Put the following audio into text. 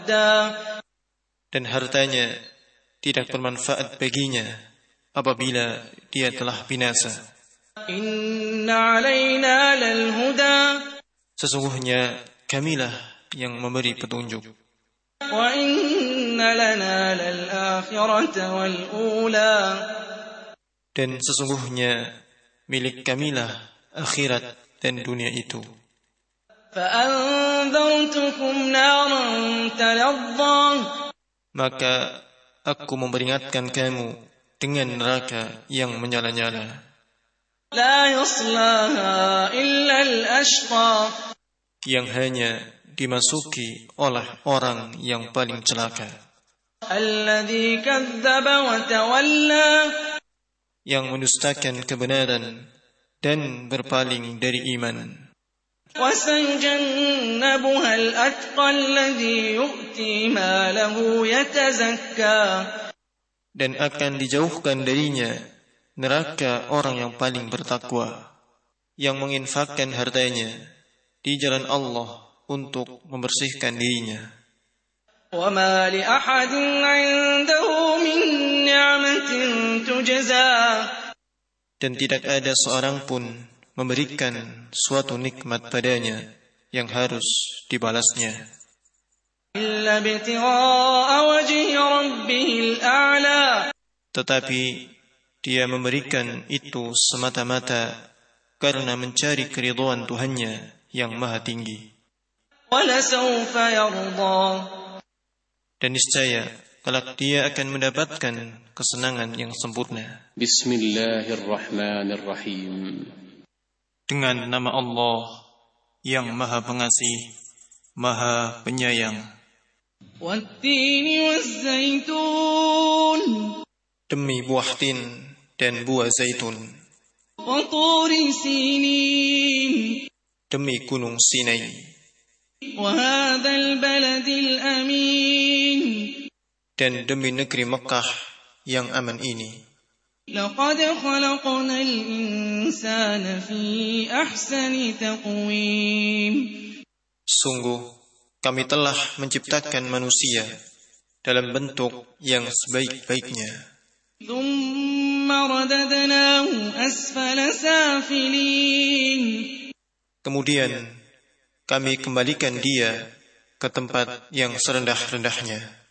تردى Dan hartanya tidak bermanfaat baginya apabila dia telah binasa. إن علينا للهدى Sesungguhnya kamilah yang memberi petunjuk. وإن لنا للآخرة والأولى Dan sesungguhnya milik kamilah akhirat dan dunia itu. فأنذرتكم نارا تلظى Maka aku memperingatkan kamu dengan neraka yang menyala-nyala. لا يصلاها إلا الأشقى Yang hanya dimasuki oleh orang yang paling celaka. الذي كذب وتولى Yang mendustakan kebenaran dan berpaling dari iman. وسيجنبها الأتقى الذي يؤتي ماله يتزكى Dan akan dijauhkan darinya neraka orang yang paling bertakwa, yang menginfakkan hartanya di jalan Allah untuk membersihkan dirinya. وما لأحد عنده من نعمة تجزى Dan tidak ada seorang pun memberikan suatu nikmat padanya yang harus dibalasnya, إلا ابتغاء وجه ربه الأعلى tetapi dia memberikan itu semata-mata karena mencari keridhaan Tuhannya yang maha tinggi. ولسوف يرضى Dan niscaya kelak dia akan mendapatkan kesenangan yang sempurna. Bismillahirrahmanirrahim. Dengan nama Allah yang maha pengasih, maha penyayang. والتين والزيتون Demi buah tin dan buah zaitun, وطور سينين demi gunung Sinai, وهذا البلد الأمين dan demi negeri Mekah yang aman ini. لقد خلقنا الإنسان في أحسن تقويم Sungguh kami telah menciptakan manusia dalam bentuk yang sebaik-baiknya. ثم رددناه أسفل سافلين Kemudian kami kembalikan dia ke tempat yang serendah-rendahnya.